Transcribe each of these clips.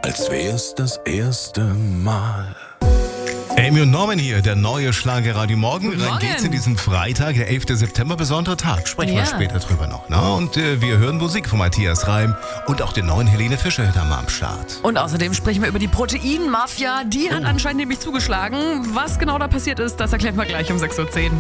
als wär's das erste Mal. Amy und Norman hier, der neue Schlagerradio Morgen. Guten Rein Morgen. geht's in diesen Freitag, der 11. September, besonderer Tag. Sprechen wir Ja. später drüber noch. Na? Und wir hören Musik von Matthias Reim und auch den neuen Helene Fischer da mal am Start. Und außerdem sprechen wir über die Proteinmafia. Die hat anscheinend nämlich zugeschlagen. Was genau da passiert ist, das erklären wir gleich um 6.10 Uhr.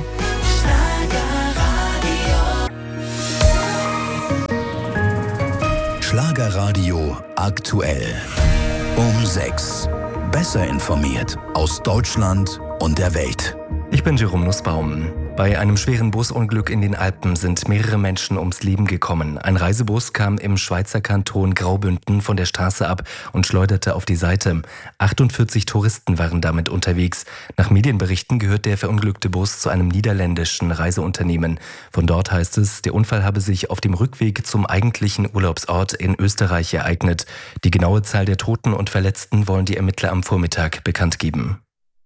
Schlagerradio aktuell. Um 6. Besser informiert aus Deutschland und der Welt. Ich bin Jerome Nussbaum. Bei einem schweren Busunglück in den Alpen sind mehrere Menschen ums Leben gekommen. Ein Reisebus kam im Schweizer Kanton Graubünden von der Straße ab und schleuderte auf die Seite. 48 Touristen waren damit unterwegs. Nach Medienberichten gehört der verunglückte Bus zu einem niederländischen Reiseunternehmen. Von dort heißt es, der Unfall habe sich auf dem Rückweg zum eigentlichen Urlaubsort in Österreich ereignet. Die genaue Zahl der Toten und Verletzten wollen die Ermittler am Vormittag bekannt geben.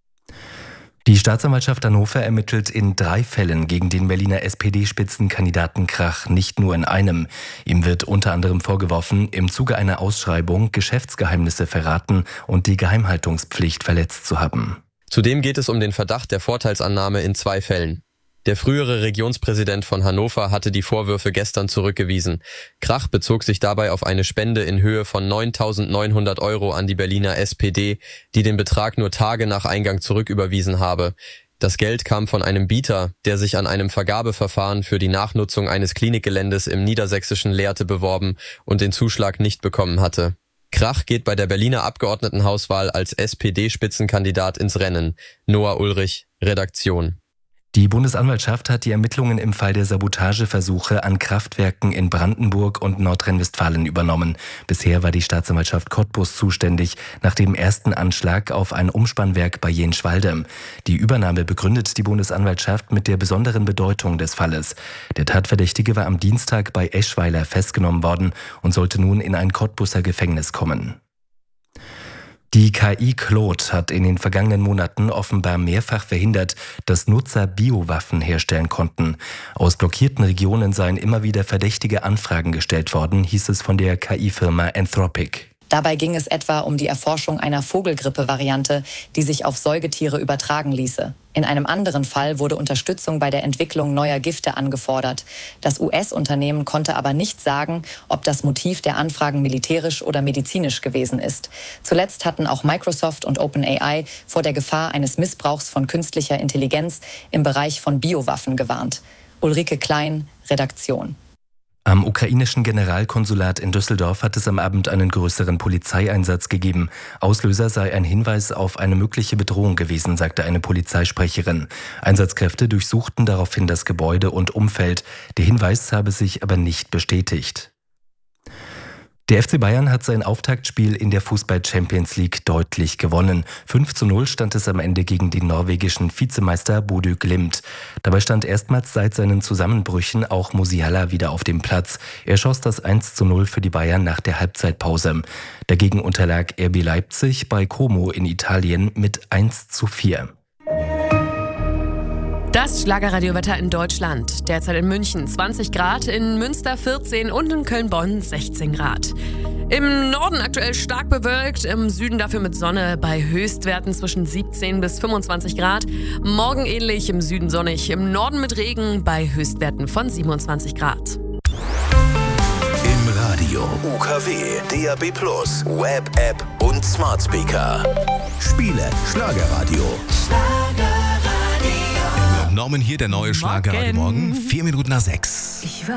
Die Staatsanwaltschaft Hannover ermittelt in 3 Fällen gegen den Berliner SPD-Spitzenkandidaten Krach, nicht nur in einem. Ihm wird unter anderem vorgeworfen, im Zuge einer Ausschreibung Geschäftsgeheimnisse verraten und die Geheimhaltungspflicht verletzt zu haben. Zudem geht es um den Verdacht der Vorteilsannahme in 2 Fällen. Der frühere Regionspräsident von Hannover hatte die Vorwürfe gestern zurückgewiesen. Krach bezog sich dabei auf eine Spende in Höhe von 9.900 € an die Berliner SPD, die den Betrag nur Tage nach Eingang zurücküberwiesen habe. Das Geld kam von einem Bieter, der sich an einem Vergabeverfahren für die Nachnutzung eines Klinikgeländes im niedersächsischen Lehrte beworben und den Zuschlag nicht bekommen hatte. Krach geht bei der Berliner Abgeordnetenhauswahl als SPD-Spitzenkandidat ins Rennen. Noah Ulrich, Redaktion. Die Bundesanwaltschaft hat die Ermittlungen im Fall der Sabotageversuche an Kraftwerken in Brandenburg und Nordrhein-Westfalen übernommen. Bisher war die Staatsanwaltschaft Cottbus zuständig, nach dem ersten Anschlag auf ein Umspannwerk bei Jenschwalde. Die Übernahme begründet die Bundesanwaltschaft mit der besonderen Bedeutung des Falles. Der Tatverdächtige war am Dienstag bei Eschweiler festgenommen worden und sollte nun in ein Cottbuser Gefängnis kommen. Die KI Claude hat in den vergangenen Monaten offenbar mehrfach verhindert, dass Nutzer Biowaffen herstellen konnten. Aus blockierten Regionen seien immer wieder verdächtige Anfragen gestellt worden, hieß es von der KI-Firma Anthropic. Dabei ging es etwa um die Erforschung einer Vogelgrippe-Variante, die sich auf Säugetiere übertragen ließe. In einem anderen Fall wurde Unterstützung bei der Entwicklung neuer Gifte angefordert. Das US-Unternehmen konnte aber nicht sagen, ob das Motiv der Anfragen militärisch oder medizinisch gewesen ist. Zuletzt hatten auch Microsoft und OpenAI vor der Gefahr eines Missbrauchs von künstlicher Intelligenz im Bereich von Biowaffen gewarnt. Ulrike Klein, Redaktion. Am ukrainischen Generalkonsulat in Düsseldorf hat es am Abend einen größeren Polizeieinsatz gegeben. Auslöser sei ein Hinweis auf eine mögliche Bedrohung gewesen, sagte eine Polizeisprecherin. Einsatzkräfte durchsuchten daraufhin das Gebäude und Umfeld. Der Hinweis habe sich aber nicht bestätigt. Der FC Bayern hat sein Auftaktspiel in der Fußball-Champions League deutlich gewonnen. 5:0 stand es am Ende gegen den norwegischen Vizemeister Bodø Glimt. Dabei stand erstmals seit seinen Zusammenbrüchen auch Musiala wieder auf dem Platz. Er schoss das 1:0 für die Bayern nach der Halbzeitpause. Dagegen unterlag RB Leipzig bei Como in Italien mit 1:4. Das Schlagerradiowetter in Deutschland. Derzeit in München 20 Grad, in Münster 14 und in Köln-Bonn 16 Grad. Im Norden aktuell stark bewölkt, im Süden dafür mit Sonne bei Höchstwerten zwischen 17 bis 25 Grad. Morgen ähnlich, im Süden sonnig, im Norden mit Regen bei Höchstwerten von 27 Grad. Im Radio, UKW, DAB+, Web-App und Smart Speaker. Spiele Schlagerradio. Norman hier, der neue Schlagerradio Morgen. 4 Minuten nach 6.